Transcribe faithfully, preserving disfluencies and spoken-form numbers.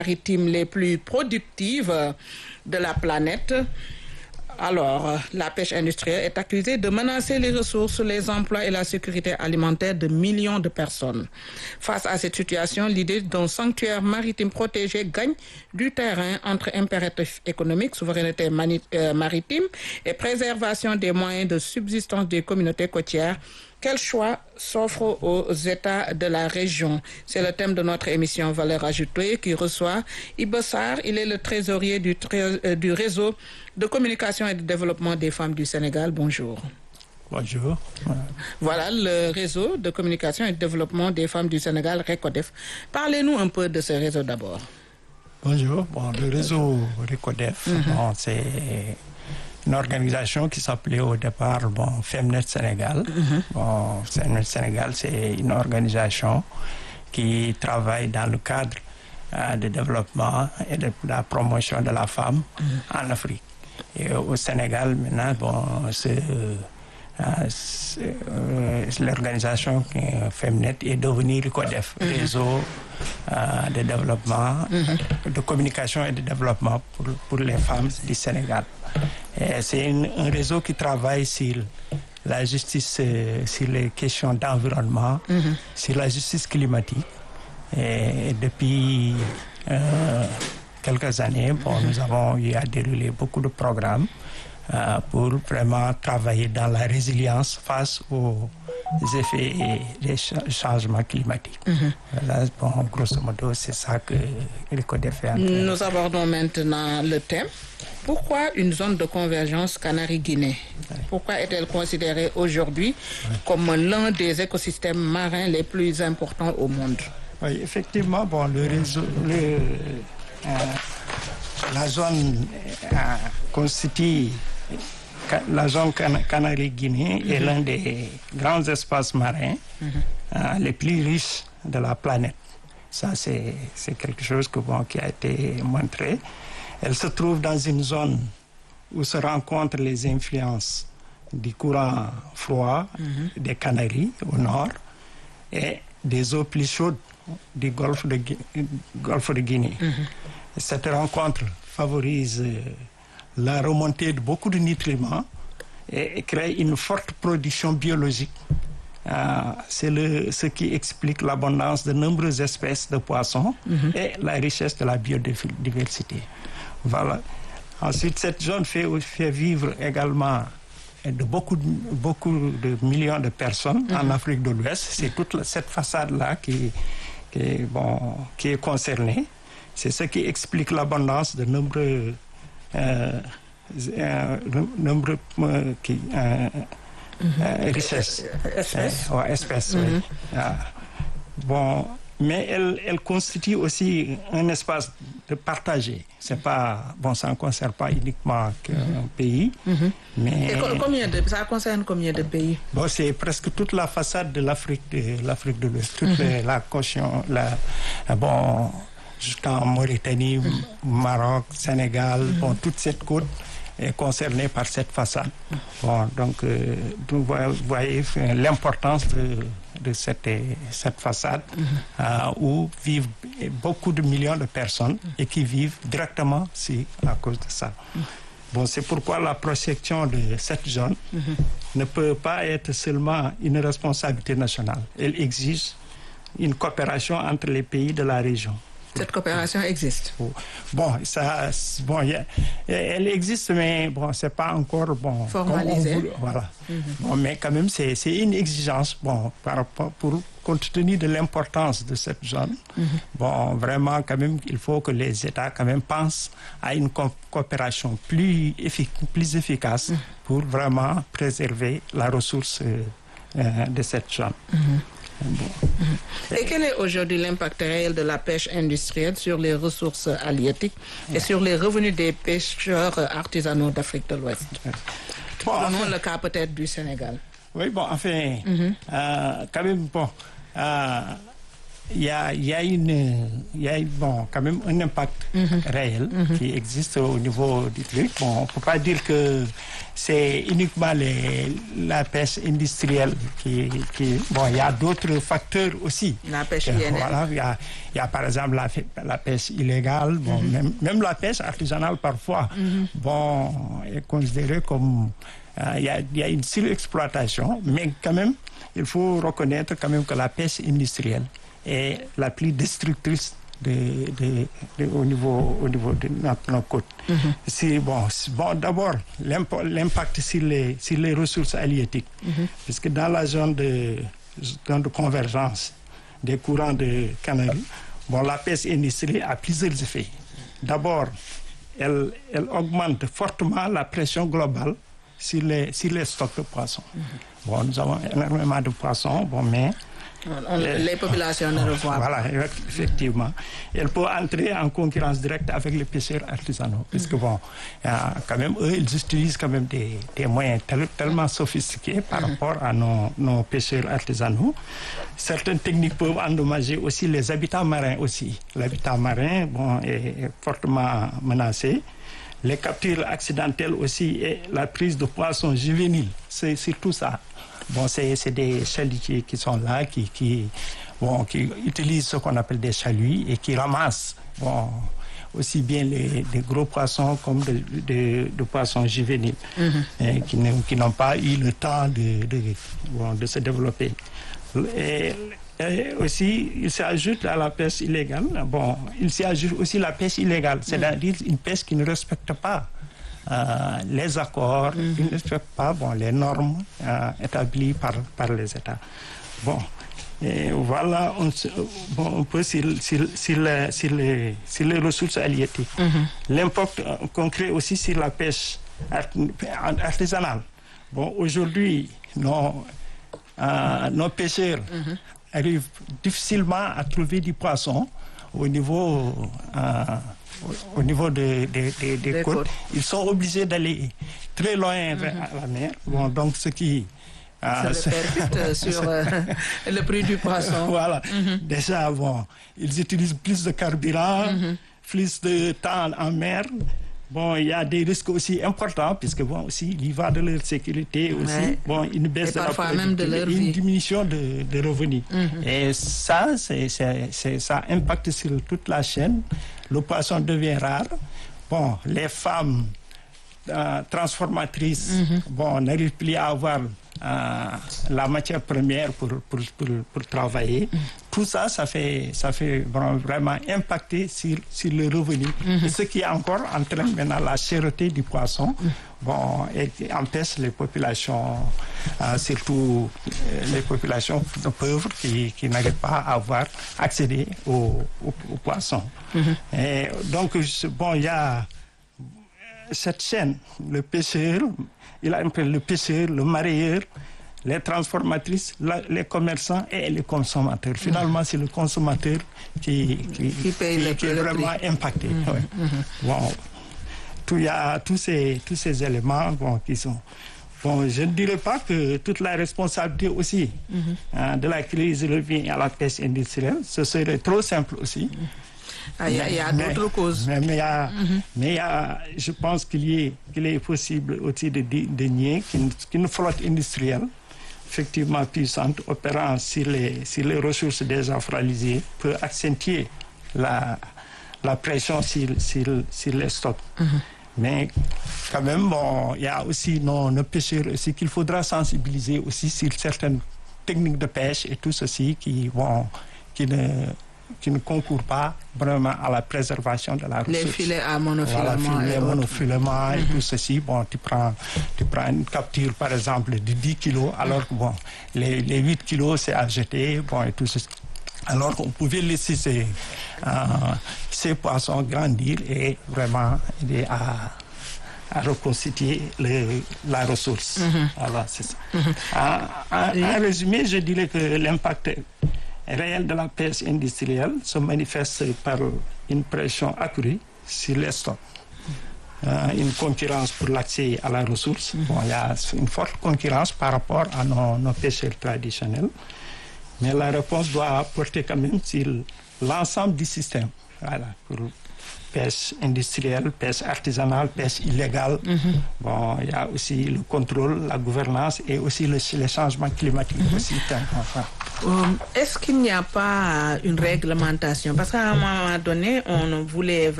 maritimes les plus productives de la planète. Alors, la pêche industrielle est accusée de menacer les ressources, les emplois et la sécurité alimentaire de millions de personnes. Face à cette situation, l'idée d'un sanctuaire maritime protégé gagne du terrain entre impératifs économiques, souveraineté maritime et préservation des moyens de subsistance des communautés côtières. Quel choix s'offre aux États de la région? C'est le thème de notre émission Valeurs ajoutées qui reçoit Iba Sarr. Il est le trésorier du, tré... du réseau de communication et de développement des femmes du Sénégal. Bonjour. Bonjour. Voilà le réseau de communication et de développement des femmes du Sénégal, RECODEF. Parlez-nous un peu de ce réseau d'abord. Bonjour. Bon, le réseau RECODEF, mm-hmm. bon, c'est une organisation qui s'appelait au départ bon, Femnet Sénégal. Mm-hmm. Bon, Femnet Sénégal, c'est une organisation qui travaille dans le cadre euh, de développement et de la promotion de la femme mm-hmm. en Afrique. Et au Sénégal, maintenant, bon, c'est, euh, c'est, euh, l'organisation Femnet est devenue RECODEF, mm-hmm. réseau euh, de développement, mm-hmm. de communication et de développement pour, pour les femmes du Sénégal. Et c'est une, un réseau qui travaille sur la justice, euh, sur les questions d'environnement, mm-hmm. sur la justice climatique. Et depuis euh, quelques années, bon, mm-hmm. nous avons eu à dérouler beaucoup de programmes euh, pour vraiment travailler dans la résilience face aux effets des changements climatiques. Mm-hmm. Voilà, bon, grosso modo, c'est ça que RECODEF fait. Nous abordons maintenant le thème. Pourquoi une zone de convergence Canaries-Guinée? Oui. Pourquoi est-elle considérée aujourd'hui oui. comme l'un des écosystèmes marins les plus importants au monde? Oui, effectivement, bon, le réseau, le, euh, la zone euh, constitue la zone can- Canaries-Guinée mm-hmm. est l'un des grands espaces marins mm-hmm. euh, les plus riches de la planète. Ça, c'est, c'est quelque chose que, bon, qui a été montré. Elle se trouve dans une zone où se rencontrent les influences du courant froid mm-hmm. des Canaries au nord et des eaux plus chaudes du golfe de, golfe de Guinée. Mm-hmm. Cette rencontre favorise la remontée de beaucoup de nutriments et, et crée une forte production biologique. Euh, c'est le, ce qui explique l'abondance de nombreuses espèces de poissons mm-hmm. et la richesse de la biodiversité. Voilà. Ensuite, cette zone fait, fait vivre également de beaucoup, beaucoup de millions de personnes mm-hmm. en Afrique de l'Ouest. C'est toute la, cette façade-là qui, qui, est, bon, qui est concernée. C'est ce qui explique l'abondance de nombreux, euh, euh, nombreux euh, qui, euh, mm-hmm. euh, richesses. Espèces. Euh, ouais, espèces, mm-hmm. oui. Ah. Bon. Mais elle, elle constitue aussi un espace de partagé. C'est pas, bon, ça ne concerne pas uniquement qu'un mm-hmm. pays. Mm-hmm. Mais et combien de, ça concerne combien de pays? Bon, c'est presque toute la façade de l'Afrique de, l'Afrique de l'Ouest. Toute mm-hmm. les, la caution, la, bon, jusqu'en Mauritanie, mm-hmm. Maroc, Sénégal, mm-hmm. bon, toute cette côte est concernée par cette façade. Mm-hmm. Bon, donc, euh, vous voyez l'importance de de cette, cette façade mm-hmm. euh, où vivent beaucoup de millions de personnes mm-hmm. et qui vivent directement si, à cause de ça. Mm-hmm. Bon, c'est pourquoi la protection de cette zone mm-hmm. ne peut pas être seulement une responsabilité nationale. Elle exige une coopération entre les pays de la région. Cette coopération existe. Bon, ça, bon, y a, elle existe, mais bon, c'est pas encore bon. Formalisé. Voulait, voilà. Mm-hmm. Bon, mais quand même, c'est, c'est une exigence, bon, par rapport, pour compte tenu de l'importance de cette zone. Mm-hmm. Bon, vraiment, quand même, il faut que les États quand même pensent à une co- coopération plus, effic- plus efficace mm-hmm. pour vraiment préserver la ressource euh, euh, de cette zone. Mm-hmm. Bon. Mm-hmm. Et quel est aujourd'hui l'impact réel de la pêche industrielle sur les ressources halieutiques et sur les revenus des pêcheurs artisanaux d'Afrique de l'Ouest? Bon, Prenons enfin, le cas peut-être du Sénégal. Oui, bon, enfin, mm-hmm. euh, quand même, bon, euh, il y a, il y a une, il y a bon, quand même un impact mm-hmm. réel mm-hmm. qui existe au niveau du truc. Bon, on ne peut pas dire que c'est uniquement les, la pêche industrielle qui, qui, bon, il y a d'autres facteurs aussi. La pêche que, I N N. Voilà, il y a, il y a par exemple la, la pêche illégale, bon, mm-hmm. même, même la pêche artisanale parfois, mm-hmm. bon, est considérée comme, euh, il y a, il y a une surexploitation, mais quand même, il faut reconnaître quand même que la pêche industrielle est la plus destructrice de, de, de, au, niveau, au niveau de notre, nos côtes. Mm-hmm. C'est, bon, bon, d'abord, l'impact sur les, sur les ressources halieutiques, mm-hmm. puisque dans la zone de, zone de convergence des courants de Canaries, bon, la pêche industrielle a plusieurs effets. D'abord, elle, elle augmente fortement la pression globale sur les, sur les stocks de poissons. Mm-hmm. Bon, nous avons énormément de poissons, bon, mais On, les, les populations ne le voient voilà, pas. Voilà, effectivement. Elle peut entrer en concurrence directe avec les pêcheurs artisanaux. Parce que, bon, quand même, eux, ils utilisent quand même des, des moyens tel, tellement sophistiqués par rapport à nos, nos pêcheurs artisanaux. Certaines techniques peuvent endommager aussi les habitats marins aussi. L'habitat marin, bon, est, est fortement menacé. Les captures accidentelles aussi et la prise de poissons juvéniles, c'est surtout ça. Bon, c'est, c'est des chalutiers qui sont là, qui, qui, bon, qui utilisent ce qu'on appelle des chaluts et qui ramassent bon, aussi bien les, les gros poissons comme de, de, de poissons juvéniles, mm-hmm. et qui, ne, qui n'ont pas eu le temps de, de, bon, de se développer. Et, et aussi, il s'ajoute à la pêche illégale, bon, il s'ajoute aussi la pêche illégale, c'est-à-dire une pêche qui ne respecte pas Euh, les accords, mm-hmm. ils ne respectent pas bon, les normes euh, établies par, par les États. Bon, et voilà, on, bon, un peu sur, sur, sur, les, sur, les, sur les ressources halieutiques. Mm-hmm. L'impact euh, concret aussi sur la pêche art, artisanale. Bon, aujourd'hui, nos, euh, nos pêcheurs mm-hmm. arrivent difficilement à trouver du poisson au niveau... Euh, Au niveau de, de, de, des côtes, côtes, ils sont obligés d'aller très loin vers mm-hmm. la mer. Bon, donc ce qui... Euh, ça répercute sur euh, le prix du poisson. Voilà. Mm-hmm. Déjà, bon, ils utilisent plus de carburant, mm-hmm. plus de temps en mer. Bon, il y a des risques aussi importants, puisque bon, aussi, il y va de leur sécurité aussi. Ouais. Bon, une baisse de la productivité, une diminution de, de revenus. Mm-hmm. Et ça, c'est, c'est, c'est, ça impacte sur toute la chaîne. Le poisson devient rare. Bon, les femmes euh, transformatrices, mm-hmm. bon, n'arrivent plus à avoir euh, la matière première pour, pour, pour, pour travailler. Mm-hmm. Tout ça, ça fait, ça fait vraiment impacter sur, sur le revenu. Mm-hmm. Et ce qui encore entraîne maintenant la cherté du poisson, mm-hmm. bon, et empêche les populations, euh, surtout euh, les populations pauvres qui, qui n'arrivent pas à avoir accédé au, au, au poisson. Mm-hmm. Et donc, bon, il y a cette chaîne, le pêcheur, il a le pêcheur, le mareyeur, les transformatrices, la, les commerçants et les consommateurs. Finalement, c'est le consommateur qui, qui, qui, paye qui, le, qui est le vraiment prix. Impacté. Mm-hmm. Ouais. Mm-hmm. Bon, tout, il y a tous ces, tous ces éléments bon, qui sont... Bon, je ne dirais pas que toute la responsabilité aussi mm-hmm. hein, de la crise revient à la pêche industrielle. Ce serait trop simple aussi. Mm-hmm. Ah, il y a, y a mais, d'autres causes. Mais, mais, y a, mm-hmm. mais y a, je pense qu'il, y est, qu'il est possible aussi de, de, de nier qu'une, qu'une flotte industrielle effectivement puissante, opérant sur les, sur les ressources déjà fragilisées, peut accentuer la, la pression sur, sur, sur les stocks. Mm-hmm. Mais quand même, bon, il y a aussi nos, nos pêcheurs aussi qu'il faudra sensibiliser aussi sur certaines techniques de pêche et tout ceci qui, bon, qui ne... qui ne concourent pas vraiment à la préservation de la ressource. Les filets à monofilament. Voilà, filets à monofilament et mm-hmm. tout ceci. Bon, tu prends, tu prends une capture, par exemple, de dix kilos, alors que bon, les, les huit kilos, c'est à jeter, bon, et tout ceci. Alors qu'on pouvait laisser ces, euh, ces poissons grandir et vraiment aider à, à reconstituer le, la ressource. Mm-hmm. Voilà, c'est ça. Mm-hmm. En, en, en résumé, je dirais que l'impact réel de la pêche industrielle se manifeste par une pression accrue sur les stocks. Euh, une concurrence pour l'accès à la ressource. Bon, il y a une forte concurrence par rapport à nos, nos pêcheurs traditionnels. Mais la réponse doit porter quand même sur l'ensemble du système. Voilà, pour pêche industrielle, pêche artisanale, pêche illégale. Mm-hmm. Bon, il y a aussi le contrôle, la gouvernance et aussi le, les changements climatiques. Mm-hmm. Aussi, enfin. Um, est-ce qu'il n'y a pas une réglementation? Parce qu'à un moment donné, on voulait